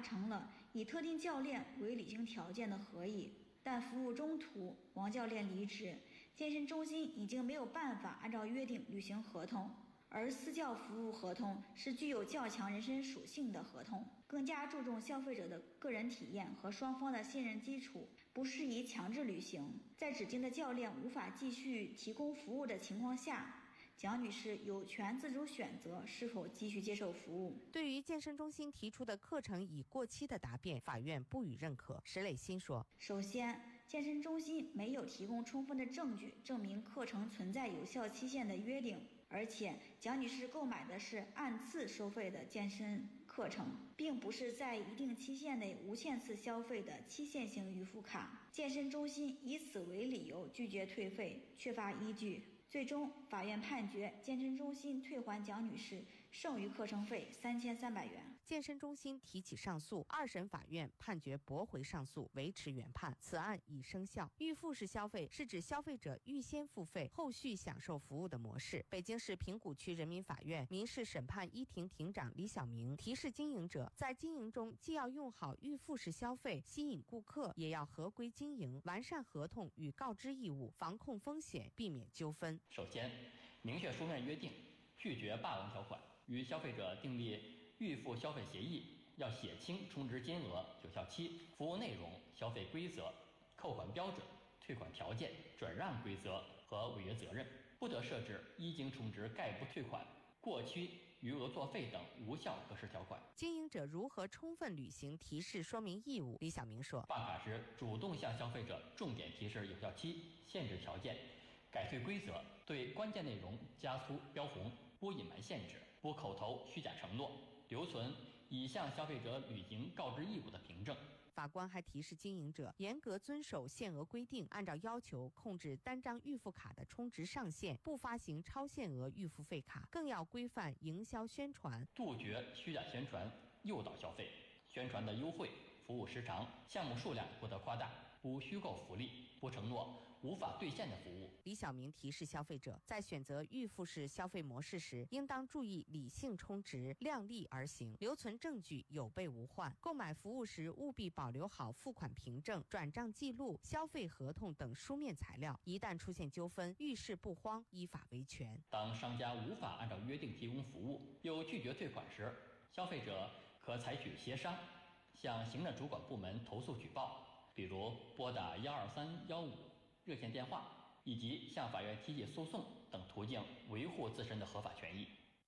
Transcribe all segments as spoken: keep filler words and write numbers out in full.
成了以特定教练为履行条件的合议，但服务中途王教练离职，健身中心已经没有办法按照约定履行合同。而私教服务合同是具有较强人身属性的合同，更加注重消费者的个人体验和双方的信任基础，不适宜强制履行。在指定的教练无法继续提供服务的情况下，蒋女士有权自主选择是否继续接受服务。 对于健身中心提出的课程已过期的答辩，法院不予认可。石磊新说， 首先，健身中心没有提供充分的证据证明课程存在有效期限的约定，而且蒋女士购买的是按次收费的健身课程，并不是在一定期限内无限次消费的期限性预付卡。健身中心以此为理由拒绝退费，缺乏依据。最终，法院判决健身中心退还蒋女士剩余课程费三千三百元。 健身中心提起上诉，二审法院判决驳回上诉，维持原判，此案已生效。预付式消费是指消费者预先付费，后续享受服务的模式。北京市平谷区人民法院民事审判一庭庭长李晓明提示经营者，在经营中既要用好预付式消费，吸引顾客，也要合规经营，完善合同与告知义务，防控风险，避免纠纷。 首先，明确书面约定，拒绝霸王条款，与消费者订立预付消费协议，要写清充值金额、有效期、服务内容、消费规则、扣款标准、退款条件、转让规则和违约责任，不得设置一经充值概不退款、过期余额作废等无效核实条款。 经营者如何充分履行提示说明义务？李晓明说， 办卡时主动向消费者重点提示有效期、限制条件、改退规则，对关键内容加粗标红，不隐瞒限制，不口头虚假承诺，留存已向消费者履行告知义务的凭证。 法官还提示经营者严格遵守限额规定，按照要求控制单张预付卡的充值上限，不发行超限额预付费卡，更要规范营销宣传， 杜绝虚假宣传诱导消费，宣传的优惠、服务时长、项目数量不得夸大，不虚构福利，不承诺无法兑现的服务。 李晓明提示消费者，在选择预付式消费模式时，应当注意理性充值，量力而行，留存证据，有备无患。购买服务时务必保留好付款凭证、转账记录、消费合同等书面材料，一旦出现纠纷，遇事不慌，依法维权。 当商家无法按照约定提供服务，又拒绝退款时，消费者可采取协商，向行政主管部门投诉举报，比如拨打幺二三幺五热线电话，以及向法院提起诉讼等途径维护自身的合法权益。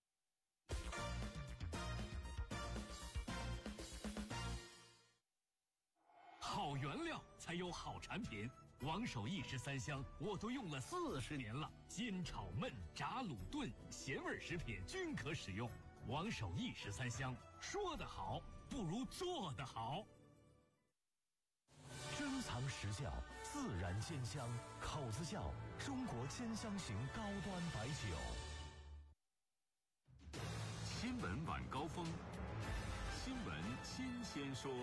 好原料才有好产品，王守义十三香我都用了四十年了，煎炒焖炸卤炖咸味食品均可使用。王守义十三香，说得好不如做得好。 珍藏实窖，自然鲜香，口子窖，中国鲜香型高端白酒。 新闻晚高峰，新闻新鲜说。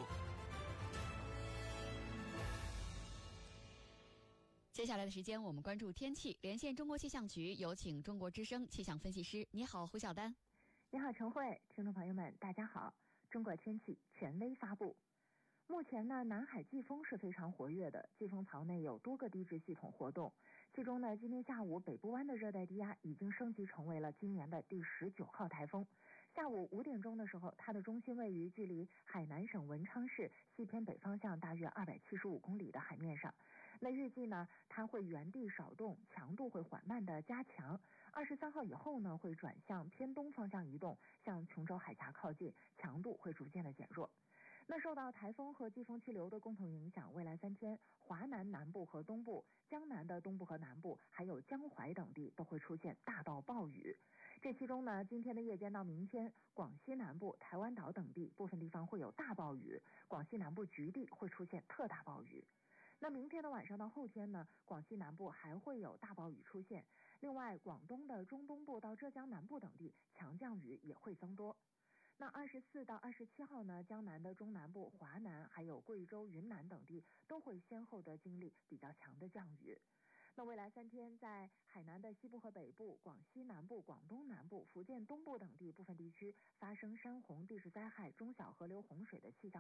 接下来的时间，我们关注天气。连线中国气象局，有请中国之声气象分析师。你好，胡晓丹。 你好，陈慧，听众朋友们，大家好。中国天气权威发布。目前呢，南海季风是非常活跃的，季风槽内有多个低质系统活动。其中呢，今天下午北部湾的热带低压已经升级成为了今年的第十九号台风。下午五点钟的时候，它的中心位于距离海南省文昌市西偏北方向大约二百七十五公里的海面上。那预计呢，它会原地少动，强度会缓慢的加强。二十三号以后呢，会转向偏东方向移动，向琼州海峡靠近，强度会逐渐的减弱。那受到台风和季风气流的共同影响，未来三天，华南南部和东部、江南的东部和南部，还有江淮等地都会出现大到暴雨。这其中呢，今天的夜间到明天，广西南部、台湾岛等地部分地方会有大暴雨，广西南部局地会出现特大暴雨。那明天的晚上到后天呢，广西南部还会有大暴雨出现。另外，广东的中东部到浙江南部等地强降雨也会增多。那二十四到二十七号呢，江南的中南部、华南还有贵州、云南等地都会先后的经历比较强的降雨。那未来三天，在海南的西部和北部、广西南部、广东南部、福建东部等地部分地区发生山洪、地质灾害、中小河流洪水的气象。